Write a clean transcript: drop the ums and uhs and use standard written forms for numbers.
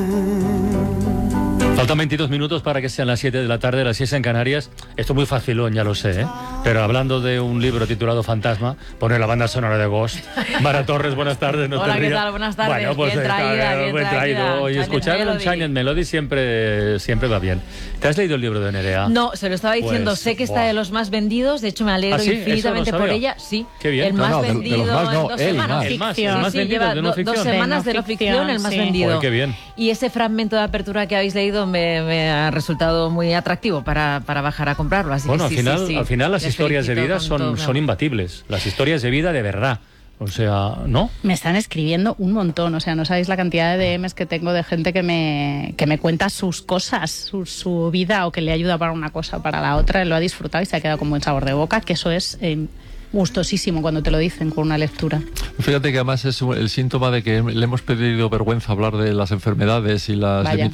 Faltan 22 minutos para que sean las 7 de la tarde, las 6 en Canarias. Esto es muy facilón, ya lo sé, ¿eh? Pero hablando de un libro titulado Fantasma, pone la banda sonora de Ghost. Mara Torres, buenas tardes. No Hola, te ¿qué rías. tal? Buenas tardes. Bueno, pues bien traída. Y escuchar un Shining Melody siempre va bien. ¿Te has leído el libro de Nerea? No, se lo estaba diciendo. Pues, sé que está de los más vendidos. De hecho, me alegro ¿Ah, sí? infinitamente Eso no por sabía. ella. Sí, Qué bien. el más No, de los vendido más no, en 2 el semanas. más. El más Sí, vendido lleva de no ficción. 2 semanas de De no no ficción, el más sí. vendido. Joder, qué bien. Y ese fragmento de apertura que habéis leído me ha resultado muy atractivo para bajar a comprarlo. Así Bueno, que al final las Les historias de felicito vida con todo, son imbatibles. Las historias de vida de verdad. O sea, ¿no? Me están escribiendo un montón, o sea, no sabéis la cantidad de DMs que tengo de gente que me cuenta sus cosas, su vida, o que le ayuda para una cosa o para la otra, lo ha disfrutado y se ha quedado con buen sabor de boca, que eso es gustosísimo cuando te lo dicen con una lectura. Fíjate que además es el síntoma de que le hemos pedido vergüenza hablar de las enfermedades y las Vaya.